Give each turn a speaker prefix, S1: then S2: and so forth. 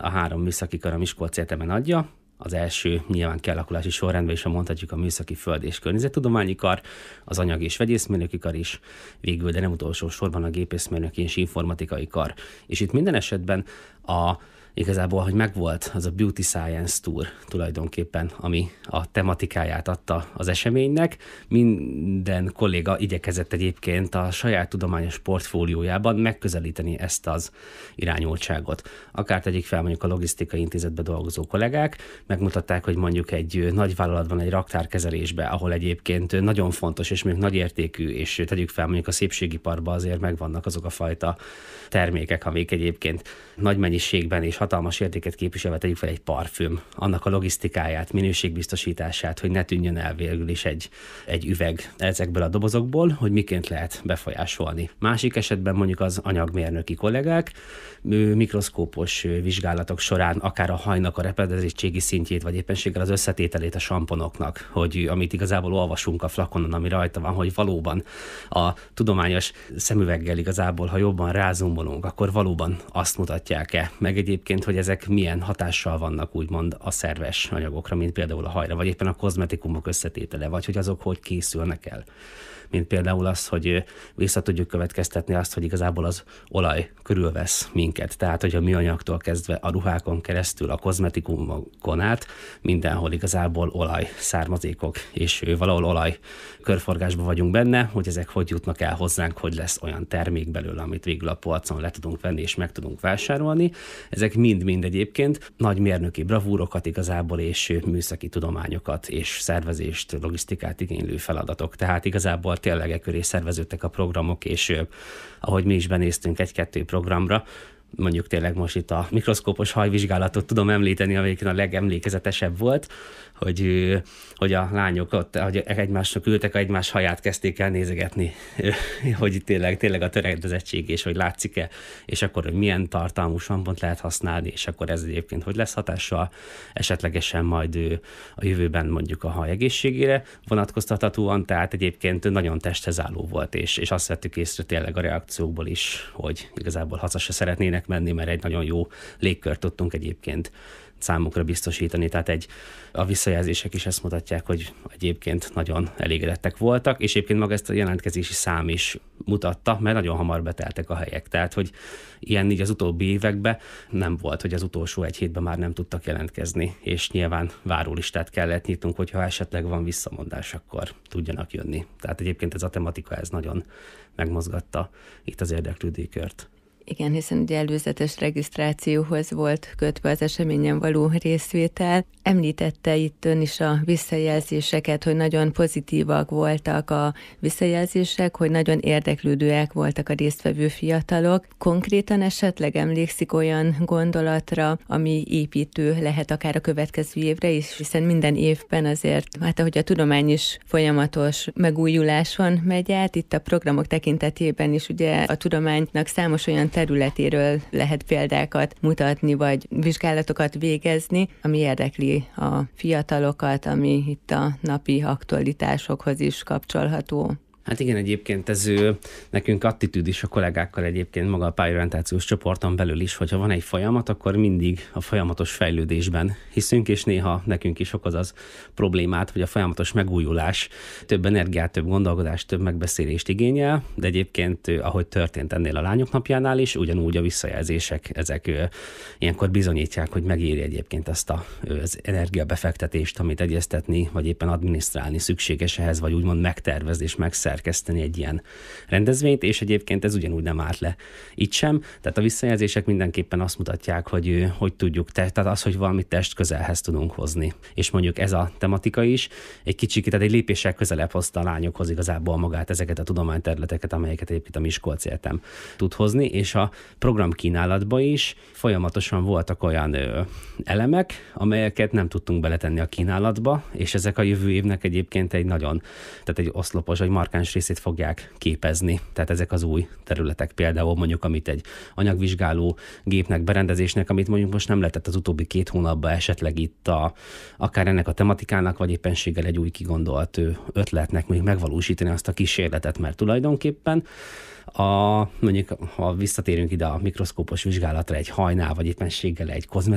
S1: 3 műszaki kar a Miskolci Egyetemen adja. Az első nyilván kialakulási sorrendben is, ha mondhatjuk, a műszaki föld- és környezettudományi kar, az anyag- és vegyészmérnöki kar is, végül, de nem utolsó sorban a gépészmérnöki és informatikai kar. És itt minden esetben igazából, hogy megvolt az a Beauty Science Tour tulajdonképpen, ami a tematikáját adta az eseménynek. Minden kolléga igyekezett egyébként a saját tudományos portfóliójában megközelíteni ezt az irányultságot. Akár tegyük fel mondjuk a logisztikai intézetben dolgozó kollégák, megmutatták, hogy mondjuk egy nagy vállalatban, egy raktárkezelésben, ahol egyébként nagyon fontos és mondjuk nagyértékű, és tegyük fel mondjuk a szépségiparban azért megvannak azok a fajta termékek, amik egyébként nagy mennyiségben és hatalmas értéket képviselve, tegyük fel egy parfüm, annak a logisztikáját, minőségbiztosítását, hogy ne tűnjön el végül is egy üveg ezekből a dobozokból, hogy miként lehet befolyásolni. Másik esetben mondjuk az anyagmérnöki kollégák mikroszkópos vizsgálatok során akár a hajnak a repedezettségi szintjét, vagy éppenséggel az összetételét a samponoknak, hogy amit igazából olvasunk a flakonon, ami rajta van, hogy valóban a tudományos szemüveggel igazából, ha jobban rázumolunk, akkor valóban azt mutatják-e, meg egyébként, hogy ezek milyen hatással vannak úgymond a szerves anyagokra, mint például a hajra, vagy éppen a kozmetikumok összetétele, vagy hogy azok hogy készülnek el. Mint például az, hogy vissza tudjuk következtetni azt, hogy igazából az olaj körülvesz minket. Tehát, hogy a műanyagtól kezdve a ruhákon keresztül, a kozmetikumokon át, mindenhol igazából olaj származékok, és valahol olaj körforgásban vagyunk benne, hogy ezek hogy jutnak el hozzánk, hogy lesz olyan termék belőle, amit végül a polcon le tudunk venni és meg tudunk vásárolni. Ezek mind-mind egyébként nagy mérnöki bravúrokat igazából, és műszaki tudományokat, és szervezést, logisztikát igénylő feladatok. Tehát igazából tényleg e köré szerveződtek a programok, és ahogy mi is benéztünk 1-2 programra, mondjuk tényleg most itt a mikroszkópos hajvizsgálatot tudom említeni, amelyik a legemlékezetesebb volt, hogy a lányok ott, hogy egymásnak ültek, egymás haját kezdték el nézegetni, hogy tényleg a töredezettség, és hogy látszik-e, és akkor, hogy milyen tartalmú sampont lehet használni, és akkor ez egyébként hogy lesz hatással, esetlegesen majd a jövőben mondjuk a haj egészségére vonatkoztathatóan, tehát egyébként nagyon testhez álló volt, és azt vettük észre tényleg a reakciókból is, hogy igazából hasznosra szeretnének menni, mert egy nagyon jó légkört tudtunk egyébként számukra biztosítani, tehát a visszajelzések is ezt mutatják, hogy egyébként nagyon elégedettek voltak, és egyébként maga ezt a jelentkezési szám is mutatta, mert nagyon hamar beteltek a helyek. Tehát, hogy ilyen így az utóbbi években nem volt, hogy az utolsó 1 hétben már nem tudtak jelentkezni, és nyilván várólistát kellett nyitnunk, hogyha esetleg van visszamondás, akkor tudjanak jönni. Tehát egyébként ez a tematika, ez nagyon megmozgatta itt az érdeklődőkört.
S2: Igen, hiszen ugye előzetes regisztrációhoz volt kötve az eseményen való részvétel. Említette itt ön is a visszajelzéseket, hogy nagyon pozitívak voltak a visszajelzések, hogy nagyon érdeklődőek voltak a résztvevő fiatalok. Konkrétan esetleg emlékszik olyan gondolatra, ami építő lehet akár a következő évre is, hiszen minden évben azért, hát ahogy a tudomány is folyamatos megújuláson megy át, itt a programok tekintetében is ugye a tudománynak számos olyan területéről lehet példákat mutatni, vagy vizsgálatokat végezni, ami érdekli a fiatalokat, ami itt a napi aktualitásokhoz is kapcsolható.
S1: Hát igen, egyébként ez nekünk attitűd is a kollégákkal egyébként maga a pályaorientációs csoporton belül is, hogyha van egy folyamat, akkor mindig a folyamatos fejlődésben hiszünk, és néha nekünk is okoz az problémát, hogy a folyamatos megújulás több energiát, több gondolkodást, több megbeszélést igényel, de egyébként, ahogy történt ennél a Lányok Napjánál is, ugyanúgy a visszajelzések, ezek ilyenkor bizonyítják, hogy megéri egyébként azt az energiabefektetést, amit egyeztetni, vagy éppen adminisztrálni szükséges ehhez, vagy úgymond megtervezni és megszerkeszteni egy ilyen rendezvényt, és egyébként ez ugyanúgy nem állt le itt sem. Tehát a visszajelzések mindenképpen azt mutatják, hogy tudjuk, tehát az, hogy valamit testközelhez tudunk hozni. És mondjuk ez a tematika is egy kicsit, tehát egy lépéssel közelebb hozta a lányokhoz igazából magát ezeket a tudományterületeket, amelyeket egyébként a Miskolci Egyetem tud hozni, és a programkínálatban is folyamatosan voltak olyan elemek, amelyeket nem tudtunk beletenni a kínálatba, és ezek a jövő évnek egyébként tehát egy oszlopos, vagy markáns részét fogják képezni. Tehát ezek az új területek, például mondjuk, amit egy anyagvizsgáló gépnek, berendezésnek, amit mondjuk most nem lehetett az utóbbi 2 hónapban esetleg itt akár ennek a tematikának, vagy éppenséggel egy új kigondolt ötletnek még megvalósítani azt a kísérletet, mert tulajdonképpen mondjuk, ha visszatérünk ide a mikroszkópos vizsgálatra egy hajnál, vagy éppenséggel egy